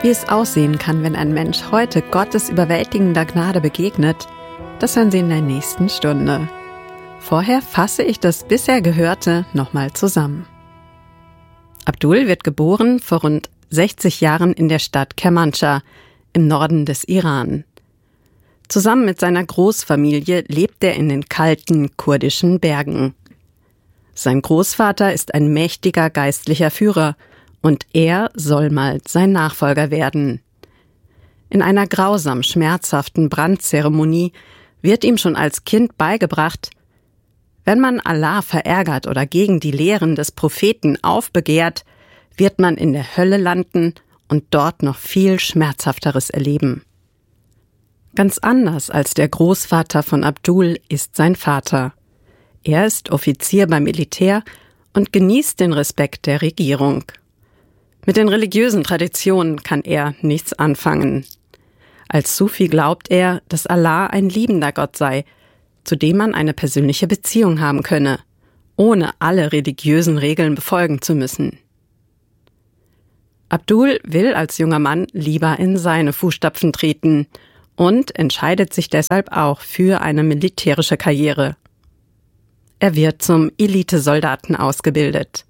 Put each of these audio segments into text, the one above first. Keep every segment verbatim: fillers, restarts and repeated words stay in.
Wie es aussehen kann, wenn ein Mensch heute Gottes überwältigender Gnade begegnet, das hören Sie in der nächsten Stunde. Vorher fasse ich das bisher Gehörte nochmal zusammen. Abdul wird geboren vor rund sechzig Jahren in der Stadt Kermanschah im Norden des Iran. Zusammen mit seiner Großfamilie lebt er in den kalten kurdischen Bergen. Sein Großvater ist ein mächtiger geistlicher Führer und er soll mal sein Nachfolger werden. In einer grausam schmerzhaften Brandzeremonie wird ihm schon als Kind beigebracht, wenn man Allah verärgert oder gegen die Lehren des Propheten aufbegehrt, wird man in der Hölle landen und dort noch viel Schmerzhafteres erleben. Ganz anders als der Großvater von Abdul ist sein Vater. Er ist Offizier beim Militär und genießt den Respekt der Regierung. Mit den religiösen Traditionen kann er nichts anfangen. Als Sufi glaubt er, dass Allah ein liebender Gott sei, zu dem man eine persönliche Beziehung haben könne, ohne alle religiösen Regeln befolgen zu müssen. Abdul will als junger Mann lieber in seine Fußstapfen treten und entscheidet sich deshalb auch für eine militärische Karriere. Er wird zum Elitesoldaten ausgebildet.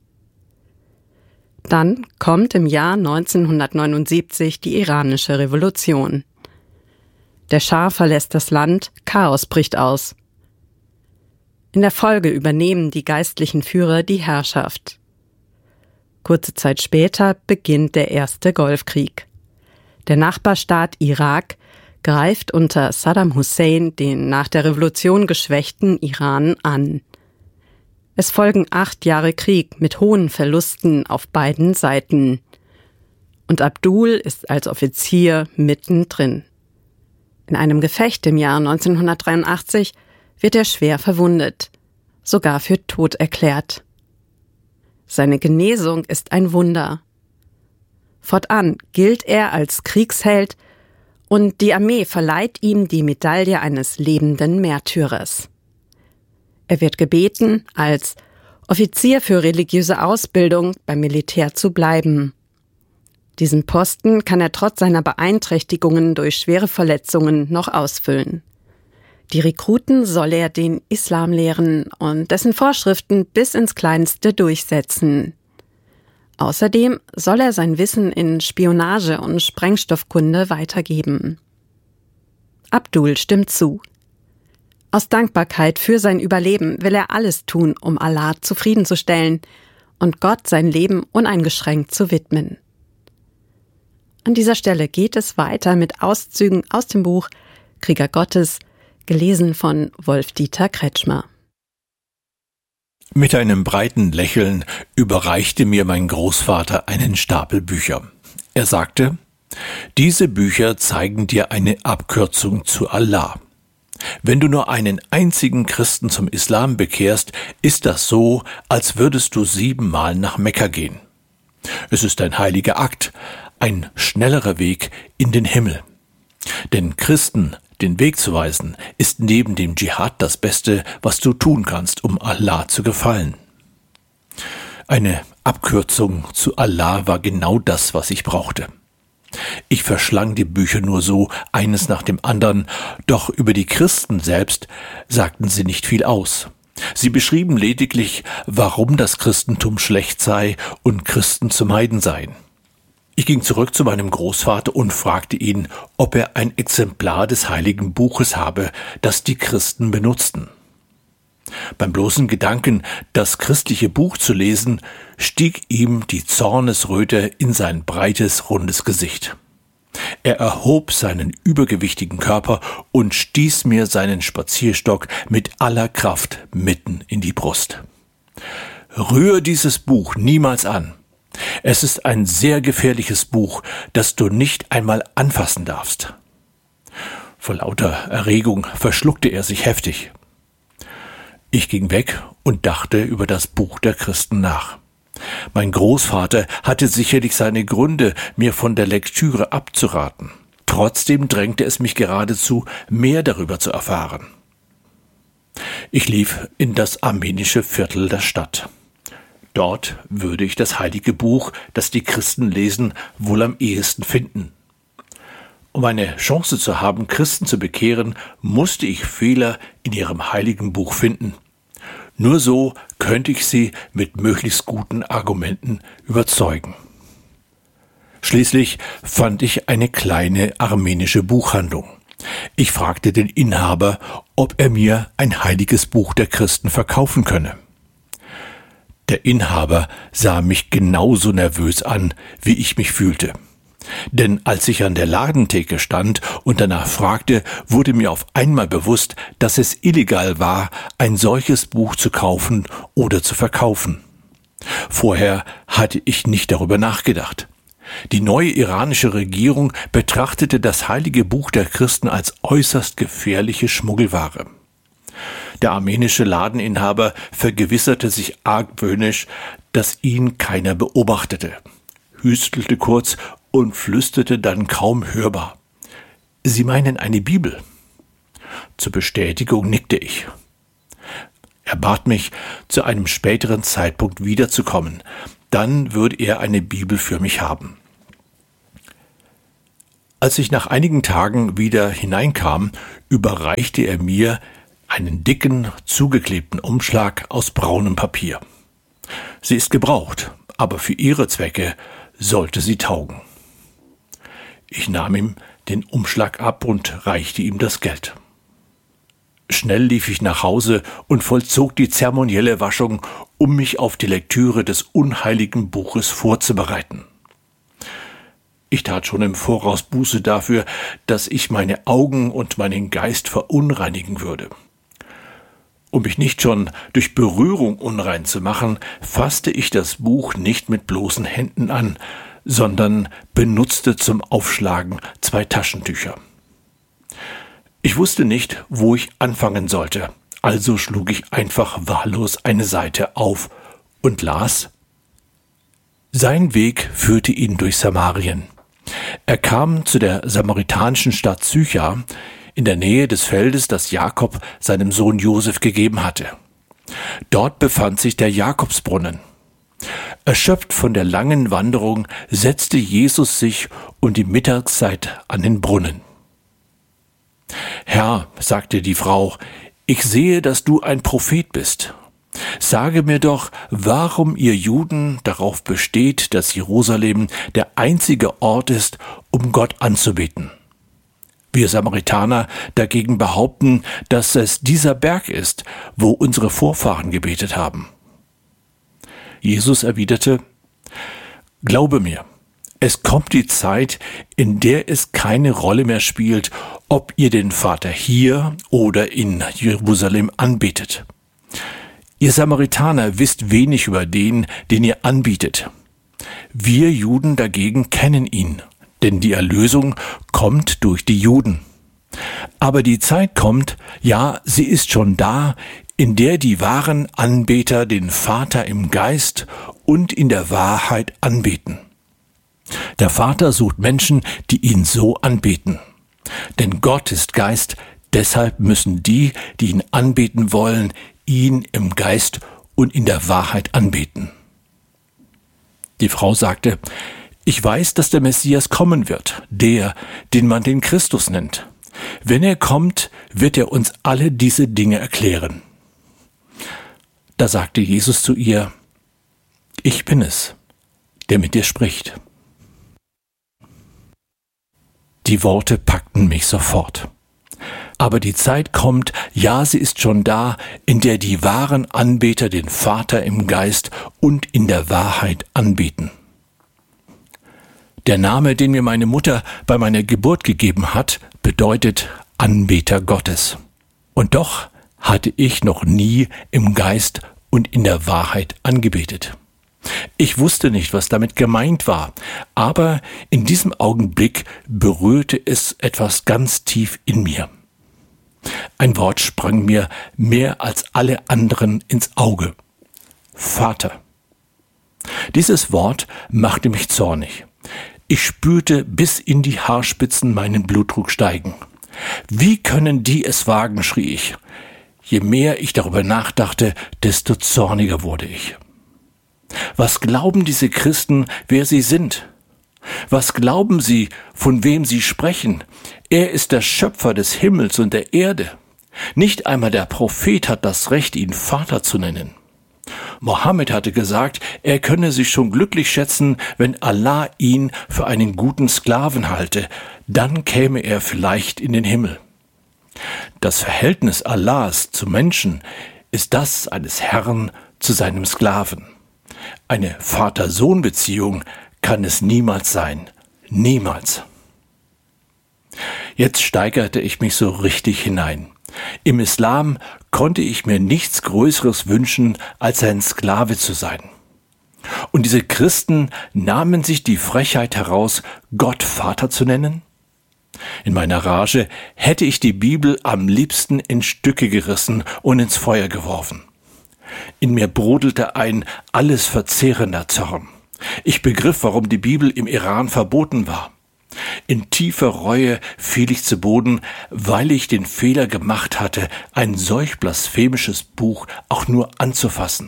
Dann kommt im Jahr neunzehnhundertneunundsiebzig die iranische Revolution. Der Schah verlässt das Land, Chaos bricht aus. In der Folge übernehmen die geistlichen Führer die Herrschaft. Kurze Zeit später beginnt der erste Golfkrieg. Der Nachbarstaat Irak greift unter Saddam Hussein den nach der Revolution geschwächten Iran an. Es folgen acht Jahre Krieg mit hohen Verlusten auf beiden Seiten. Und Abdul ist als Offizier mittendrin. In einem Gefecht im Jahr neunzehnhundertdreiundachtzig wird er schwer verwundet, sogar für tot erklärt. Seine Genesung ist ein Wunder. Fortan gilt er als Kriegsheld und die Armee verleiht ihm die Medaille eines lebenden Märtyrers. Er wird gebeten, als Offizier für religiöse Ausbildung beim Militär zu bleiben. Diesen Posten kann er trotz seiner Beeinträchtigungen durch schwere Verletzungen noch ausfüllen. Die Rekruten soll er den Islam lehren und dessen Vorschriften bis ins Kleinste durchsetzen. Außerdem soll er sein Wissen in Spionage und Sprengstoffkunde weitergeben. Abdul stimmt zu. Aus Dankbarkeit für sein Überleben will er alles tun, um Allah zufriedenzustellen und Gott sein Leben uneingeschränkt zu widmen. An dieser Stelle geht es weiter mit Auszügen aus dem Buch Krieger Gottes, gelesen von Wolf-Dieter Kretschmer. Mit einem breiten Lächeln überreichte mir mein Großvater einen Stapel Bücher. Er sagte: Diese Bücher zeigen dir eine Abkürzung zu Allah. Wenn du nur einen einzigen Christen zum Islam bekehrst, ist das so, als würdest du siebenmal nach Mekka gehen. Es ist ein heiliger Akt, ein schnellerer Weg in den Himmel. Denn Christen den Weg zu weisen, ist neben dem Dschihad das Beste, was du tun kannst, um Allah zu gefallen. Eine Abkürzung zu Allah war genau das, was ich brauchte. Ich verschlang die Bücher nur so, eines nach dem anderen, doch über die Christen selbst sagten sie nicht viel aus. Sie beschrieben lediglich, warum das Christentum schlecht sei und Christen zu meiden seien. Ich ging zurück zu meinem Großvater und fragte ihn, ob er ein Exemplar des Heiligen Buches habe, das die Christen benutzten. Beim bloßen Gedanken, das christliche Buch zu lesen, stieg ihm die Zornesröte in sein breites, rundes Gesicht. Er erhob seinen übergewichtigen Körper und stieß mir seinen Spazierstock mit aller Kraft mitten in die Brust. »Rühr dieses Buch niemals an. Es ist ein sehr gefährliches Buch, das du nicht einmal anfassen darfst.« Vor lauter Erregung verschluckte er sich heftig. Ich ging weg und dachte über das Buch der Christen nach. Mein Großvater hatte sicherlich seine Gründe, mir von der Lektüre abzuraten. Trotzdem drängte es mich geradezu, mehr darüber zu erfahren. Ich lief in das armenische Viertel der Stadt. Dort würde ich das heilige Buch, das die Christen lesen, wohl am ehesten finden. Um eine Chance zu haben, Christen zu bekehren, musste ich Fehler in ihrem heiligen Buch finden. Nur so könnte ich sie mit möglichst guten Argumenten überzeugen. Schließlich fand ich eine kleine armenische Buchhandlung. Ich fragte den Inhaber, ob er mir ein heiliges Buch der Christen verkaufen könne. Der Inhaber sah mich genauso nervös an, wie ich mich fühlte. Denn als ich an der Ladentheke stand und danach fragte, wurde mir auf einmal bewusst, dass es illegal war, ein solches Buch zu kaufen oder zu verkaufen. Vorher hatte ich nicht darüber nachgedacht. Die neue iranische Regierung betrachtete das heilige Buch der Christen als äußerst gefährliche Schmuggelware. Der armenische Ladeninhaber vergewisserte sich argwöhnisch, dass ihn keiner beobachtete, hüstelte kurz und flüsterte dann kaum hörbar: »Sie meinen eine Bibel?« Zur Bestätigung nickte ich. Er bat mich, zu einem späteren Zeitpunkt wiederzukommen. Dann würde er eine Bibel für mich haben. Als ich nach einigen Tagen wieder hineinkam, überreichte er mir einen dicken, zugeklebten Umschlag aus braunem Papier. Sie ist gebraucht, aber für Ihre Zwecke sollte sie taugen. Ich nahm ihm den Umschlag ab und reichte ihm das Geld. Schnell lief ich nach Hause und vollzog die zeremonielle Waschung, um mich auf die Lektüre des unheiligen Buches vorzubereiten. Ich tat schon im Voraus Buße dafür, dass ich meine Augen und meinen Geist verunreinigen würde. Um mich nicht schon durch Berührung unrein zu machen, fasste ich das Buch nicht mit bloßen Händen an, sondern benutzte zum Aufschlagen zwei Taschentücher. Ich wusste nicht, wo ich anfangen sollte, also schlug ich einfach wahllos eine Seite auf und las: Sein Weg führte ihn durch Samarien. Er kam zu der samaritanischen Stadt Sychar, in der Nähe des Feldes, das Jakob seinem Sohn Josef gegeben hatte. Dort befand sich der Jakobsbrunnen. Erschöpft von der langen Wanderung setzte Jesus sich um die Mittagszeit an den Brunnen. »Herr«, sagte die Frau, »ich sehe, dass du ein Prophet bist. Sage mir doch, warum ihr Juden darauf besteht, dass Jerusalem der einzige Ort ist, um Gott anzubeten. Wir Samaritaner dagegen behaupten, dass es dieser Berg ist, wo unsere Vorfahren gebetet haben.« Jesus erwiderte: »Glaube mir, es kommt die Zeit, in der es keine Rolle mehr spielt, ob ihr den Vater hier oder in Jerusalem anbetet. Ihr Samaritaner wisst wenig über den, den ihr anbietet. Wir Juden dagegen kennen ihn, denn die Erlösung kommt durch die Juden. Aber die Zeit kommt, ja, sie ist schon da, in der die wahren Anbeter den Vater im Geist und in der Wahrheit anbeten. Der Vater sucht Menschen, die ihn so anbeten. Denn Gott ist Geist, deshalb müssen die, die ihn anbeten wollen, ihn im Geist und in der Wahrheit anbeten.« Die Frau sagte: »Ich weiß, dass der Messias kommen wird, der, den man den Christus nennt. Wenn er kommt, wird er uns alle diese Dinge erklären.« Da sagte Jesus zu ihr: »Ich bin es, der mit dir spricht.« Die Worte packten mich sofort. Aber die Zeit kommt, ja, sie ist schon da, in der die wahren Anbeter den Vater im Geist und in der Wahrheit anbeten. Der Name, den mir meine Mutter bei meiner Geburt gegeben hat, bedeutet Anbeter Gottes. Und doch hatte ich noch nie im Geist und in der Wahrheit angebetet. Ich wusste nicht, was damit gemeint war, aber in diesem Augenblick berührte es etwas ganz tief in mir. Ein Wort sprang mir mehr als alle anderen ins Auge: Vater. Dieses Wort machte mich zornig. Ich spürte bis in die Haarspitzen meinen Blutdruck steigen. »Wie können die es wagen?«, schrie ich. Je mehr ich darüber nachdachte, desto zorniger wurde ich. Was glauben diese Christen, wer sie sind? Was glauben sie, von wem sie sprechen? Er ist der Schöpfer des Himmels und der Erde. Nicht einmal der Prophet hat das Recht, ihn Vater zu nennen. Mohammed hatte gesagt, er könne sich schon glücklich schätzen, wenn Allah ihn für einen guten Sklaven halte, dann käme er vielleicht in den Himmel. Das Verhältnis Allahs zu Menschen ist das eines Herrn zu seinem Sklaven. Eine Vater-Sohn-Beziehung kann es niemals sein. Niemals. Jetzt steigerte ich mich so richtig hinein. Im Islam konnte ich mir nichts Größeres wünschen, als ein Sklave zu sein. Und diese Christen nahmen sich die Frechheit heraus, Gott Vater zu nennen? In meiner Rage hätte ich die Bibel am liebsten in Stücke gerissen und ins Feuer geworfen. In mir brodelte ein alles verzehrender Zorn. Ich begriff, warum die Bibel im Iran verboten war. In tiefer Reue fiel ich zu Boden, weil ich den Fehler gemacht hatte, ein solch blasphemisches Buch auch nur anzufassen.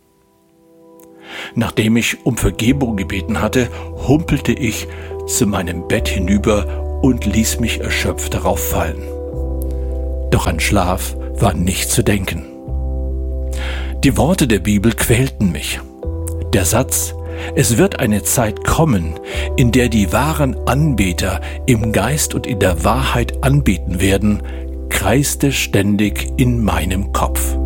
Nachdem ich um Vergebung gebeten hatte, humpelte ich zu meinem Bett hinüber und ließ mich erschöpft darauf fallen. Doch an Schlaf war nicht zu denken. Die Worte der Bibel quälten mich. Der Satz: Es wird eine Zeit kommen, in der die wahren Anbeter im Geist und in der Wahrheit anbeten werden, kreiste ständig in meinem Kopf.